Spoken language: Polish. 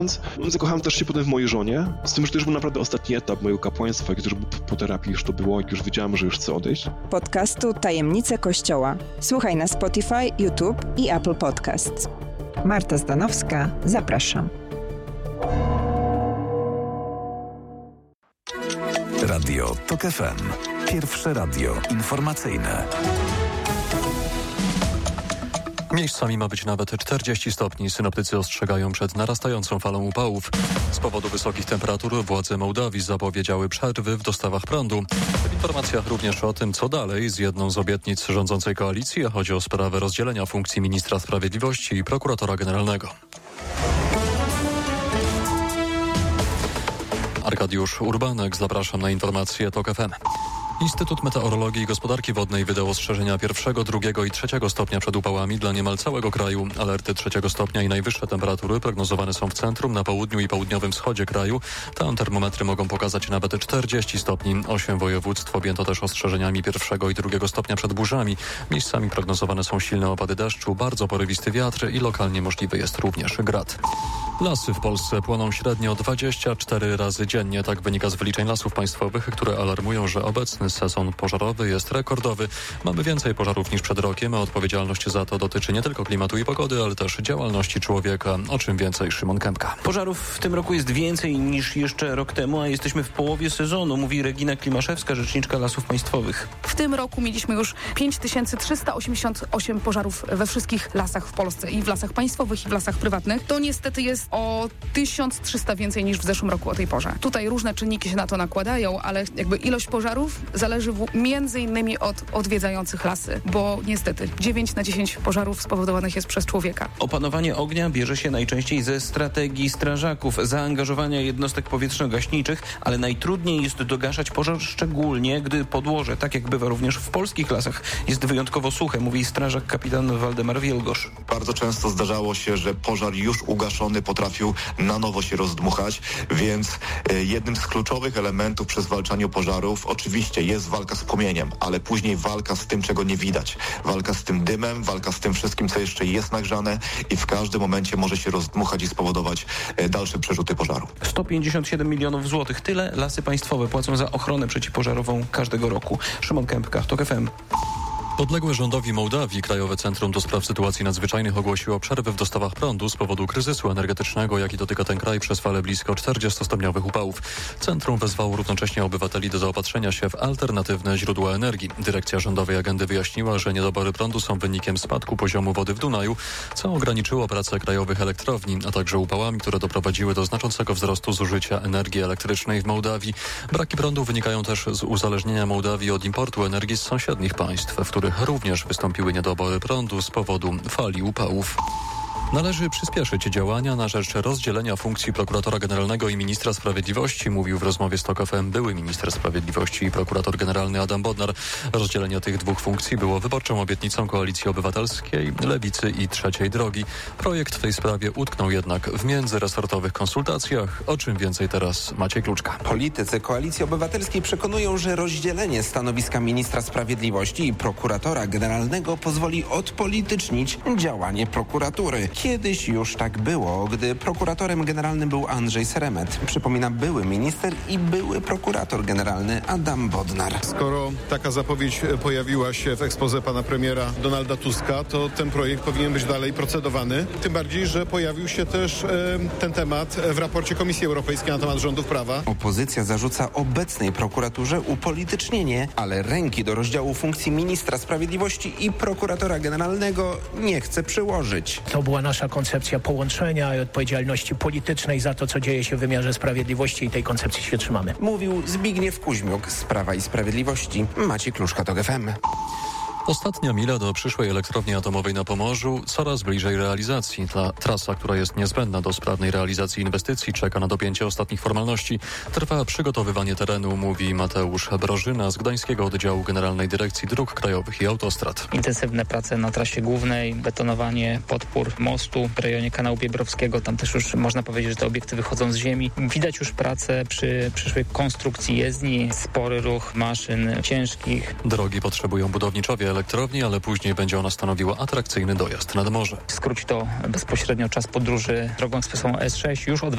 Zakochałem też się potem w mojej żonie, z tym, że to już był naprawdę ostatni etap mojego kapłaństwa, jak już po terapii już to było, jak już wiedziałem, że już chcę odejść. Podcastu Tajemnice Kościoła. Słuchaj na Spotify, YouTube i Apple Podcasts. Marta Zdanowska, zapraszam. Radio TOK FM. Pierwsze radio informacyjne. Miejscami ma być nawet 40 stopni. Synoptycy ostrzegają przed narastającą falą upałów. Z powodu wysokich temperatur władze Mołdawii zapowiedziały przerwy w dostawach prądu. W informacjach również o tym, co dalej z jedną z obietnic rządzącej koalicji, a chodzi o sprawę rozdzielenia funkcji ministra sprawiedliwości i prokuratora generalnego. Arkadiusz Urbanek, zapraszam na informacje TOK FM. Instytut Meteorologii i Gospodarki Wodnej wydał ostrzeżenia 1., 2. i 3. stopnia przed upałami dla niemal całego kraju. Alerty 3. stopnia i najwyższe temperatury prognozowane są w centrum, na południu i południowym wschodzie kraju. Tam termometry mogą pokazać nawet 40 stopni. 8 województw objęto też ostrzeżeniami 1. i 2. stopnia przed burzami. Miejscami prognozowane są silne opady deszczu, bardzo porywisty wiatr i lokalnie możliwy jest również grad. Lasy w Polsce płoną średnio 24 razy dziennie. Tak wynika z wyliczeń Lasów Państwowych, które alarmują, że obecny sezon pożarowy jest rekordowy. Mamy więcej pożarów niż przed rokiem, a odpowiedzialność za to dotyczy nie tylko klimatu i pogody, ale też działalności człowieka. O czym więcej Szymon Kępka. Pożarów w tym roku jest więcej niż jeszcze rok temu, a jesteśmy w połowie sezonu, mówi Regina Klimaszewska, rzeczniczka Lasów Państwowych. W tym roku mieliśmy już 5388 pożarów we wszystkich lasach w Polsce, i w lasach państwowych, i w lasach prywatnych. To niestety jest o 1300 więcej niż w zeszłym roku o tej porze. Tutaj różne czynniki się na to nakładają, ale jakby ilość pożarów zależy między innymi od odwiedzających lasy, bo niestety 9 na 10 pożarów spowodowanych jest przez człowieka. Opanowanie ognia bierze się najczęściej ze strategii strażaków, zaangażowania jednostek powietrzno-gaśniczych, ale najtrudniej jest dogaszać pożar, szczególnie gdy podłoże, tak jak bywa również w polskich lasach, jest wyjątkowo suche, mówi strażak kapitan Waldemar Wielgosz. Bardzo często zdarzało się, że pożar już ugaszony potrafił na nowo się rozdmuchać, więc jednym z kluczowych elementów przy zwalczaniu pożarów oczywiście jest walka z płomieniem, ale później walka z tym, czego nie widać. Walka z tym dymem, walka z tym wszystkim, co jeszcze jest nagrzane i w każdym momencie może się rozdmuchać i spowodować dalsze przerzuty pożaru. 157 milionów złotych. Tyle Lasy Państwowe płacą za ochronę przeciwpożarową każdego roku. Szymon Kępka, TOK FM. Podległe rządowi Mołdawii Krajowe Centrum do Spraw Sytuacji Nadzwyczajnych ogłosiło przerwę w dostawach prądu z powodu kryzysu energetycznego, jaki dotyka ten kraj przez falę blisko 40-stopniowych upałów. Centrum wezwało równocześnie obywateli do zaopatrzenia się w alternatywne źródła energii. Dyrekcja rządowej agendy wyjaśniła, że niedobory prądu są wynikiem spadku poziomu wody w Dunaju, co ograniczyło pracę krajowych elektrowni, a także upałami, które doprowadziły do znaczącego wzrostu zużycia energii elektrycznej w Mołdawii. Braki prądu wynikają też z uzależnienia Mołdawii od importu energii z sąsiednich państw, w których również wystąpiły niedobory prądu z powodu fali upałów. Należy przyspieszyć działania na rzecz rozdzielenia funkcji prokuratora generalnego i ministra sprawiedliwości, mówił w rozmowie z TOK FM były minister sprawiedliwości i prokurator generalny Adam Bodnar. Rozdzielenie tych dwóch funkcji było wyborczą obietnicą Koalicji Obywatelskiej, Lewicy i Trzeciej Drogi. Projekt w tej sprawie utknął jednak w międzyresortowych konsultacjach, o czym więcej teraz Maciej Kluczka. Politycy Koalicji Obywatelskiej przekonują, że rozdzielenie stanowiska ministra sprawiedliwości i prokuratora generalnego pozwoli odpolitycznić działanie prokuratury. Kiedyś już tak było, gdy prokuratorem generalnym był Andrzej Seremet. Przypomina były minister i były prokurator generalny Adam Bodnar. Skoro taka zapowiedź pojawiła się w exposé pana premiera Donalda Tuska, to ten projekt powinien być dalej procedowany. Tym bardziej, że pojawił się też ten temat w raporcie Komisji Europejskiej na temat rządów prawa. Opozycja zarzuca obecnej prokuraturze upolitycznienie, ale ręki do rozdziału funkcji ministra sprawiedliwości i prokuratora generalnego nie chce przyłożyć. To była nasza koncepcja połączenia i odpowiedzialności politycznej za to, co dzieje się w wymiarze sprawiedliwości i tej koncepcji się trzymamy. Mówił Zbigniew Kuźmiuk z Prawa i Sprawiedliwości. Maciej Kluczka, TOK FM. Ostatnia mila do przyszłej elektrowni atomowej na Pomorzu coraz bliżej realizacji. Ta trasa, która jest niezbędna do sprawnej realizacji inwestycji, czeka na dopięcie ostatnich formalności. Trwa przygotowywanie terenu, mówi Mateusz Brożyna z Gdańskiego Oddziału Generalnej Dyrekcji Dróg Krajowych i Autostrad. Intensywne prace na trasie głównej, betonowanie podpór mostu w rejonie Kanału Biebrowskiego. Tam też już można powiedzieć, że te obiekty wychodzą z ziemi. Widać już pracę przy przyszłej konstrukcji jezdni, spory ruch maszyn ciężkich. Drogi potrzebują budowniczowie elektrowni, ale później będzie ona stanowiła atrakcyjny dojazd nad morze. Skróci to bezpośrednio czas podróży drogą ekspresową S6 już od